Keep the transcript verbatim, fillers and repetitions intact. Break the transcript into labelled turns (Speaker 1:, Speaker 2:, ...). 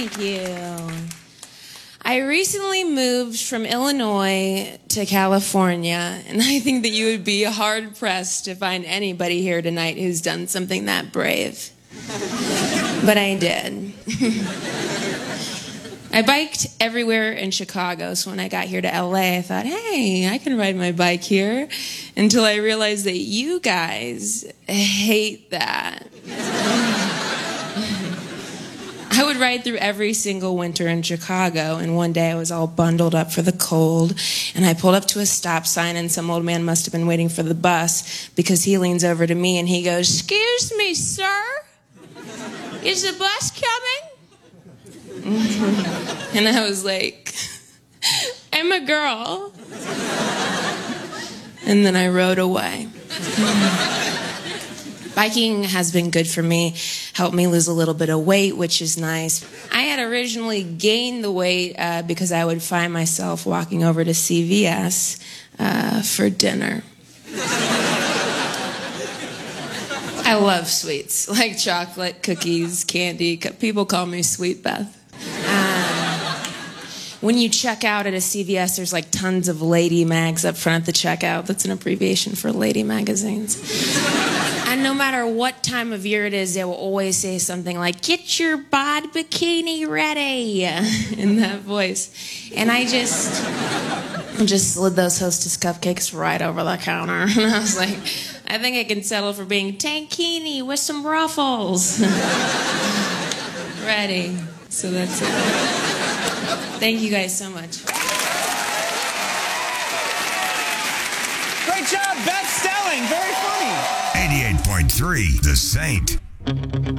Speaker 1: Thank you. I recently moved from Illinois to California, and I think that you would be hard-pressed to find anybody here tonight who's done something that brave. But I did. I biked everywhere in Chicago, so when I got here to L A, I thought, hey, I can ride my bike here, until I realized that you guys hate that. I would ride through every single winter in Chicago, and one day I was all bundled up for the cold, and I pulled up to a stop sign, and some old man must have been waiting for the bus, because he leans over to me and he goes, "Excuse me, sir, is the bus coming?" And I was like, "I'm a girl." And then I rode away. Biking has been good for me, helped me lose a little bit of weight, which is nice. I had originally gained the weight uh, because I would find myself walking over to C V S uh, for dinner. I love sweets, like chocolate, cookies, candy. People call me Sweet Beth. When you check out at a C V S, there's like tons of lady mags up front at the checkout. That's an abbreviation for lady magazines. And no matter what time of year it is, they will always say something like, "Get your bod bikini ready," in that voice. And I just, just slid those Hostess cupcakes right over the counter. And I was like, I think I can settle for being tankini with some ruffles. Ready. So that's it. Thank you guys so much.
Speaker 2: Great job, best-selling, very funny.
Speaker 3: eighty-eight point three The Saint.